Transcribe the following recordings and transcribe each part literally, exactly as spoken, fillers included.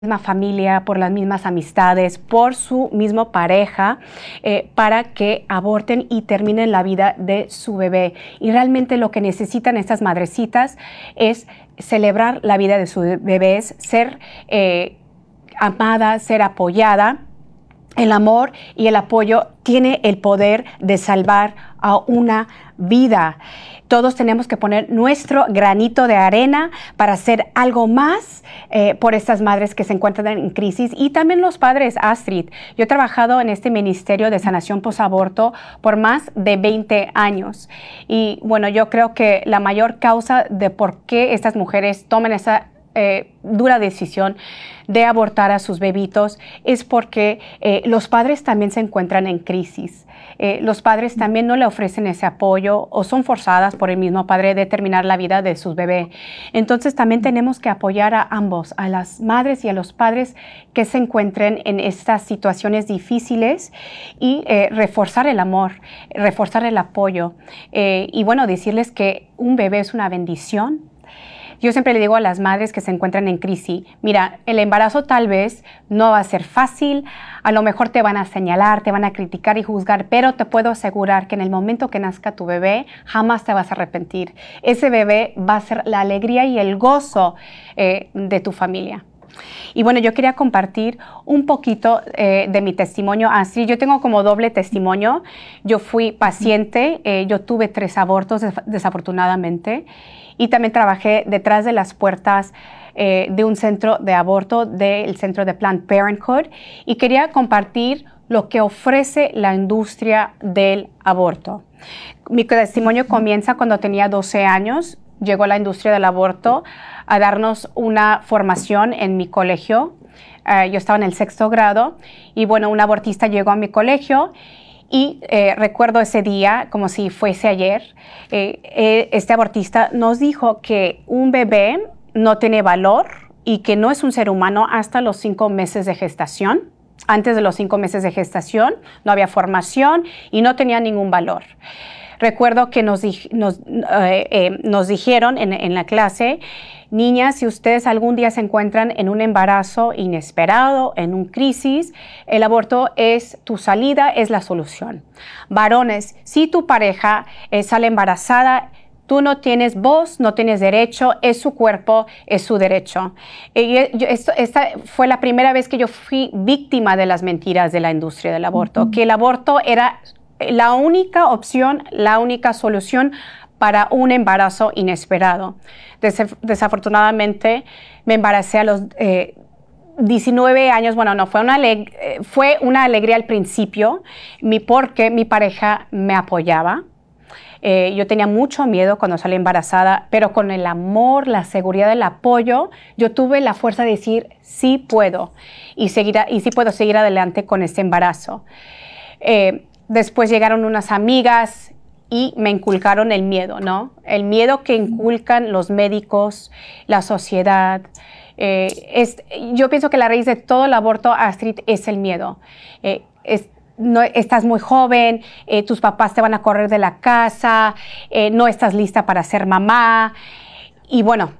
misma familia, por las mismas amistades, por su misma pareja, eh, para que aborten y terminen la vida de su bebé. Y realmente lo que necesitan estas madrecitas es celebrar la vida de sus bebés, ser eh, amada, ser apoyada. El amor y el apoyo tiene el poder de salvar a una vida. Todos tenemos que poner nuestro granito de arena para hacer algo más eh, por estas madres que se encuentran en crisis, y también los padres. Astrid, yo he trabajado en este ministerio de sanación posaborto por más de veinte años, y bueno, yo creo que la mayor causa de por qué estas mujeres toman esa Eh, dura decisión de abortar a sus bebitos es porque eh, los padres también se encuentran en crisis. Eh, los padres también no le ofrecen ese apoyo o son forzadas por el mismo padre de terminar la vida de sus bebés. Entonces también tenemos que apoyar a ambos, a las madres y a los padres que se encuentren en estas situaciones difíciles, y eh, reforzar el amor, reforzar el apoyo eh, y bueno, decirles que un bebé es una bendición. Yo siempre le digo a las madres que se encuentran en crisis, mira, el embarazo tal vez no va a ser fácil, a lo mejor te van a señalar, te van a criticar y juzgar, pero te puedo asegurar que en el momento que nazca tu bebé, jamás te vas a arrepentir. Ese bebé va a ser la alegría y el gozo eh, de tu familia. Y bueno, yo quería compartir un poquito eh, de mi testimonio. Así, yo tengo como doble testimonio. Yo fui paciente, eh, yo tuve tres abortos des desafortunadamente, y también trabajé detrás de las puertas eh, de un centro de aborto, del centro de Planned Parenthood, y quería compartir lo que ofrece la industria del aborto. Mi testimonio comienza cuando tenía doce años. Llegó la industria del aborto a darnos una formación en mi colegio. Uh, yo estaba en el sexto grado y bueno, un abortista llegó a mi colegio y eh, recuerdo ese día como si fuese ayer. Eh, eh, este abortista nos dijo que un bebé no tiene valor y que no es un ser humano hasta los cinco meses de gestación. Antes de los cinco meses de gestación no había formación y no tenía ningún valor. Recuerdo que nos, nos, eh, eh, nos dijeron en, en la clase, niñas, si ustedes algún día se encuentran en un embarazo inesperado, en un crisis, el aborto es tu salida, es la solución. Varones, si tu pareja eh, sale embarazada, tú no tienes voz, no tienes derecho, es su cuerpo, es su derecho. Y yo, esto, esta fue la primera vez que yo fui víctima de las mentiras de la industria del aborto, uh-huh. que el aborto era la única opción, la única solución para un embarazo inesperado. Des desafortunadamente me embaracé a los eh, diecinueve años. Bueno, no, fue una, fue una alegría al principio, mi, porque mi pareja me apoyaba. Eh, yo tenía mucho miedo cuando salí embarazada, pero con el amor, la seguridad, el apoyo, yo tuve la fuerza de decir, sí puedo, y, seguir, y sí puedo seguir adelante con este embarazo. Eh, Después llegaron unas amigas y me inculcaron el miedo, ¿no? El miedo que inculcan los médicos, la sociedad. Eh, es, yo pienso que la raíz de todo el aborto, Astrid, es el miedo. Eh, es, no, estás muy joven, eh, tus papás te van a correr de la casa, eh, no estás lista para ser mamá. Y bueno,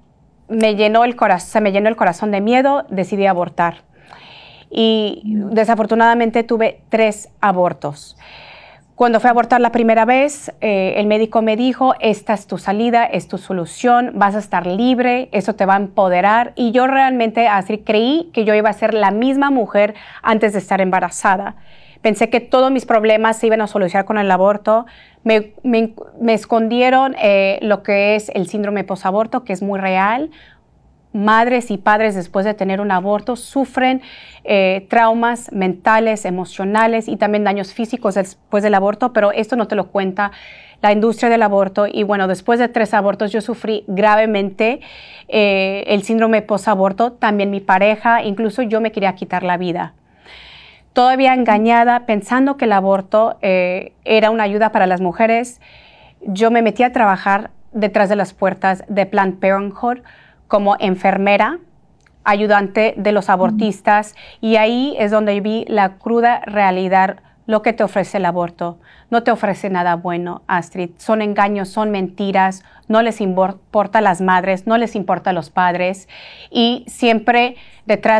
me llenó el corazón, se me llenó el corazón de miedo, decidí abortar. Y desafortunadamente tuve tres abortos. Cuando fui a abortar la primera vez, eh, el médico me dijo, esta es tu salida, es tu solución, vas a estar libre, eso te va a empoderar. Y yo realmente así creí que yo iba a ser la misma mujer antes de estar embarazada. Pensé que todos mis problemas se iban a solucionar con el aborto. Me, me, me escondieron eh, lo que es el síndrome posaborto, que es muy real. Madres y padres después de tener un aborto sufren eh, traumas mentales, emocionales y también daños físicos después del aborto, pero esto no te lo cuenta la industria del aborto. Y bueno, después de tres abortos yo sufrí gravemente eh, el síndrome posaborto, también mi pareja, incluso yo me quería quitar la vida. Todavía engañada, pensando que el aborto eh, era una ayuda para las mujeres, yo me metí a trabajar detrás de las puertas de Planned Parenthood como enfermera, ayudante de los abortistas, y ahí es donde vi la cruda realidad lo que te ofrece el aborto. No te ofrece nada bueno, Astrid. Son engaños, son mentiras, no les importa a las madres, no les importa a los padres y siempre detrás